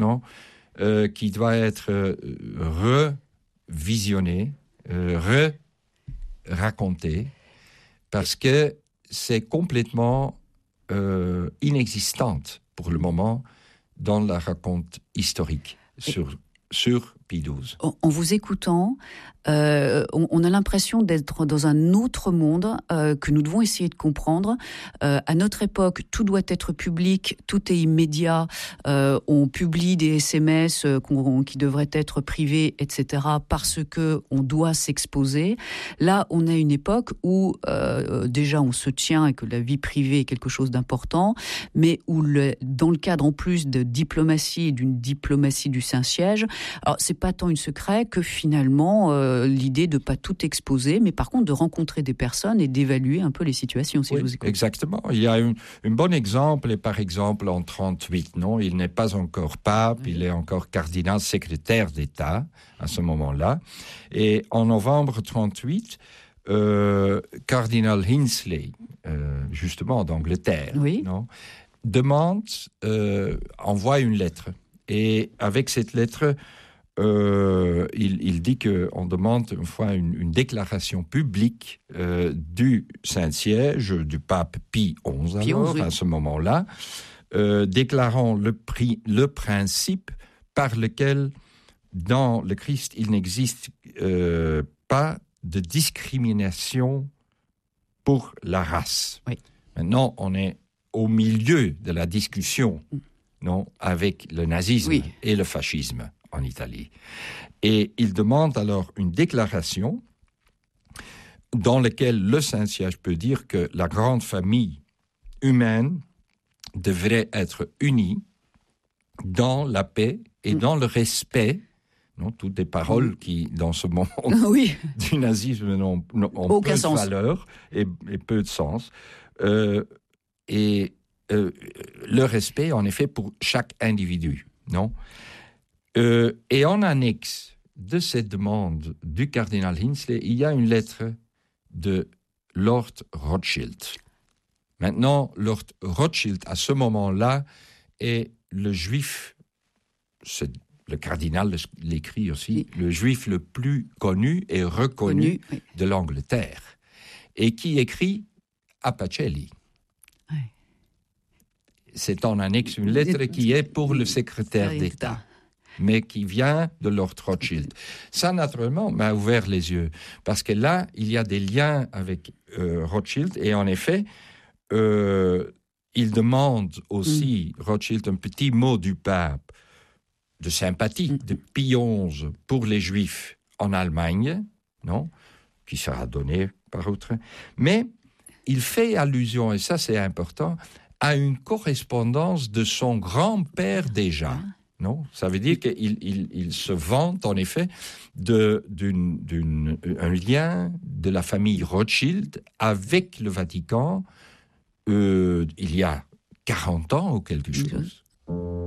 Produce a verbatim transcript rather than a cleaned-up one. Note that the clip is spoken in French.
non, euh, qui doit être euh, revisionné, euh, re-raconté, parce que c'est complètement euh, inexistante pour le moment dans la raconte historique sur, sur Pie douze. En, en vous écoutant, euh, on, on a l'impression d'être dans un autre monde euh, que nous devons essayer de comprendre. Euh, à notre époque, tout doit être public, tout est immédiat. Euh, on publie des S M S euh, qu'on, qui devraient être privés, et cetera, parce que on doit s'exposer. Là, on a une époque où euh, déjà on se tient et que la vie privée est quelque chose d'important, mais où le, dans le cadre en plus de diplomatie et d'une diplomatie du Saint-Siège, alors c'est pas tant une secret que finalement euh, l'idée de pas tout exposer, mais par contre de rencontrer des personnes et d'évaluer un peu les situations, si oui, je vous écoute. Exactement. Il y a un, un bon exemple, et par exemple en trente-huit, non, il n'est pas encore pape, oui. Il est encore cardinal secrétaire d'État à ce moment-là. Et en novembre trente-huit, euh, cardinal Hinsley, euh, justement d'Angleterre, oui. non, demande, euh, envoie une lettre. Et avec cette lettre, Euh, il, il dit qu'on demande une fois une, une déclaration publique euh, du Saint-Siège, du pape Pie onze, alors, Pie onze oui. à ce moment-là, euh, déclarant le, pri, le principe par lequel, dans le Christ, il n'existe euh, pas de discrimination pour la race. Oui. Maintenant, on est au milieu de la discussion, non, avec le nazisme oui. et le fascisme en Italie. Et il demande alors une déclaration dans laquelle le Saint-Siège peut dire que la grande famille humaine devrait être unie dans la paix et dans le respect, non, toutes des paroles qui, dans ce moment oui. du nazisme, n'ont, n'ont aucun peu sens. de valeur et, et peu de sens. Euh, et euh, le respect, en effet, pour chaque individu, non ? Euh, et en annexe de cette demande du cardinal Hinsley, il y a une lettre de Lord Rothschild. Maintenant, Lord Rothschild, à ce moment-là, est le juif, c'est, le cardinal l'écrit aussi, oui. le juif le plus connu et reconnu connu, oui. de l'Angleterre, et qui écrit à Pacelli. Oui. C'est en annexe une lettre qui est pour le secrétaire d'État, mais qui vient de Lord Rothschild. Ça, naturellement, m'a ouvert les yeux, parce que là, il y a des liens avec euh, Rothschild, et en effet, euh, il demande aussi, mm. Rothschild, un petit mot du pape, de sympathie, mm. de Pie onze pour les Juifs en Allemagne, non, qui sera donné par autre, mais il fait allusion, et ça c'est important, à une correspondance de son grand-père déjà. Ah. Non, ça veut dire qu'il il, il se vante, en effet, de, d'une, d'une, un lien de la famille Rothschild avec le Vatican euh, il y a quarante ans ou quelque chose.